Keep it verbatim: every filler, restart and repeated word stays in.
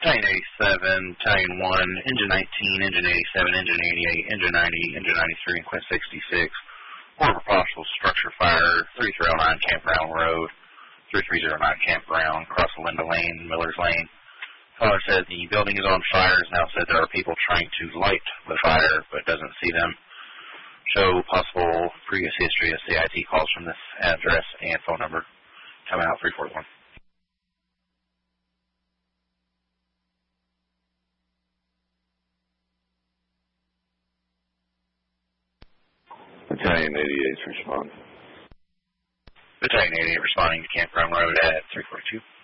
Battalion eighty-seven, Battalion one, Engine nineteen, Engine eighty-seven, Engine eighty-eight, Engine ninety, Engine ninety-three, and Quint sixty-six. Order for possible structure fire, thirty-three oh nine Campground Road, thirty-three oh nine Campground, across Linda Lane, Miller's Lane. Caller said the building is on fire. Now said there are people trying to light the fire, but doesn't see them. Show possible previous history of C I T calls from this address and phone number. Coming out three forty-one. Battalion eighty-eight respond. Battalion eighty-eight responding to Campground Road at three forty-two.